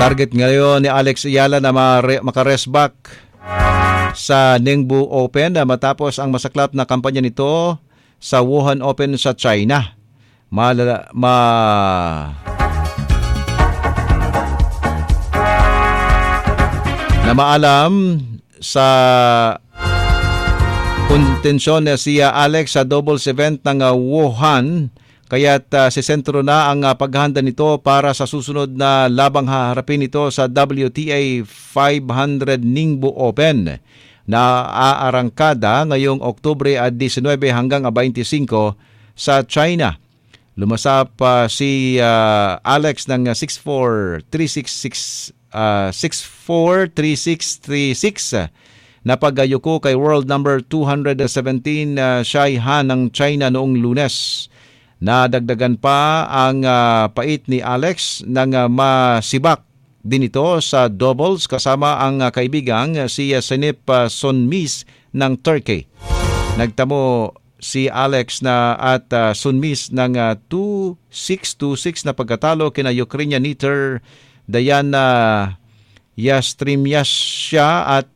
Target ngayon ni Alex Ayala na maka-rest back sa Ningbo Open matapos ang masaklap na kampanya nito sa Wuhan Open sa China. Na maalam sa kontensyon na si Alex sa doubles event ng Wuhan, kaya't si sentro na ang paghahanda nito para sa susunod na labang haharapin nito sa WTA 500 Ningbo Open na aarangkada ngayong Oktubre 19 hanggang 25 sa China. Lumasap si Alex ng 6-4, 3-6, na pag-ayuko kay world number 217 Shai Han ng China noong Lunes. Nadagdagan pa ang pait ni Alex ng masibak din ito sa doubles kasama ang kaibigang si Senip Sonmis ng Turkey. Nagtamo si Alex na at Sonmis ng 2-6, 2-6 na pagkatalo kina Ukrainian knitter Diana Yastremyasya at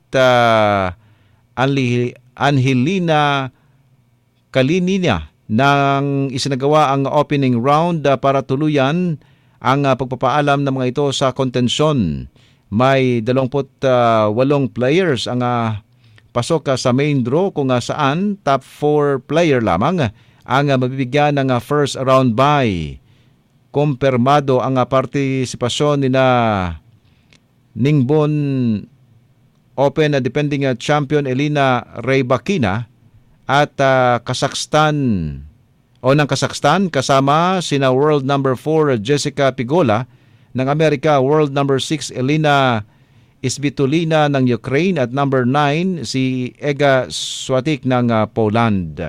Angelina Kalinina nang isinagawa ang opening round para tuluyan ang pagpapaalam ng mga ito sa kontensyon. May 28 players ang pasok sa main draw kung saan top 4 player lamang ang mabibigyan ng first round bye. Kumpirmado ang partisipasyon ni Ningbon Open na defending champion Elina Rybakina at Kazakhstan kasama sina world number 4 Jessica Pigola ng Amerika, world number 6 Elina Isbitulina ng Ukraine at number 9 si Ega Swiatek ng Poland.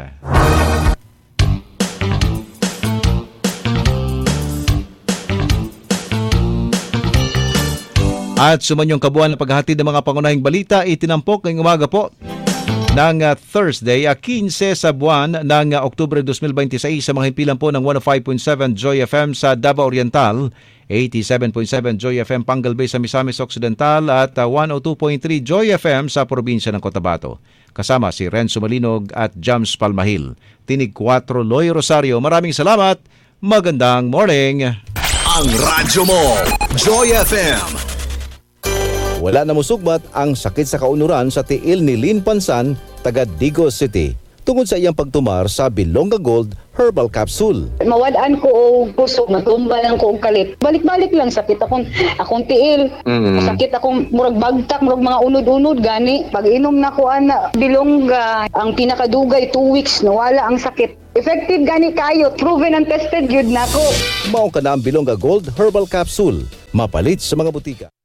At sumanyong kabuuan ng paghahatid ng mga pangunahing balita itinampok ngayong umaga po ng Thursday, 15 sa buwan ng Oktubre 2026 sa mga himpilan po ng 105.7 Joy FM sa Davao Oriental, 87.7 Joy FM Pangal Bay sa Misamis Occidental at 102.3 Joy FM sa probinsya ng Cotabato. Kasama si Renzo Malinog at Jams Palmahil. Tinig 4 Loy Rosario. Maraming salamat. Magandang morning. Ang radyo mo, Joy FM. Wala na musugbat ang sakit sa kaunuran sa tiil ni Lynn Pansan, taga Digos City, tungod sa iyang pagtumar sa Bilonga Gold Herbal Capsule. Mawadaan ko og kusog, matumba lang ko og kalit. Balik-balik lang sakit akong tiil. Sakit akong murag bagtak, murag mga unod-unod gani. Pag inom na ko ana Bilonga, ang pinakadugay 2 weeks nawala ang sakit. Effective gani kayo, proven and tested gyud nako. Mao ka na ang Bilonga Gold Herbal Capsule, mapalit sa mga butika.